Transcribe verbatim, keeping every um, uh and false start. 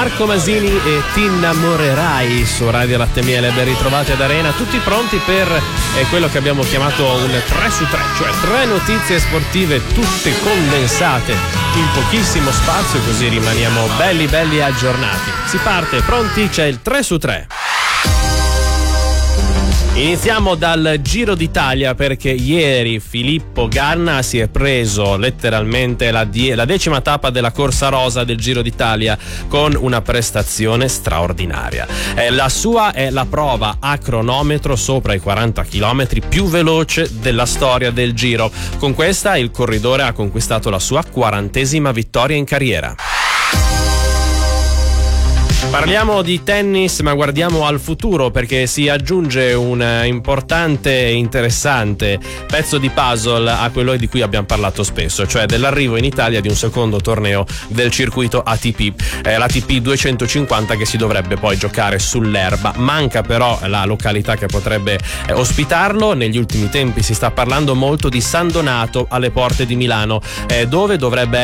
Marco Masini e Ti innamorerai su Radio Latte Miele. Ben ritrovati ad Arena, tutti pronti per eh, quello che abbiamo chiamato un tre su tre, cioè tre notizie sportive tutte condensate in pochissimo spazio, così rimaniamo belli belli aggiornati. Si parte, pronti? C'è il tre su tre. Iniziamo dal Giro d'Italia, perché ieri Filippo Ganna si è preso letteralmente la, die- la decima tappa della corsa rosa del Giro d'Italia con una prestazione straordinaria. Eh, la sua è la prova a cronometro sopra i quaranta chilometri più veloce della storia del Giro. Con questa il corridore ha conquistato la sua quarantesima vittoria in carriera. Parliamo di tennis, ma guardiamo al futuro, perché si aggiunge un importante e interessante pezzo di puzzle a quello di cui abbiamo parlato spesso, cioè dell'arrivo in Italia di un secondo torneo del circuito A T P, eh, l'A T P duecentocinquanta, che si dovrebbe poi giocare sull'erba. Manca però la località che potrebbe eh, ospitarlo. Negli ultimi tempi si sta parlando molto di San Donato, alle porte di Milano, eh, dove dovrebbe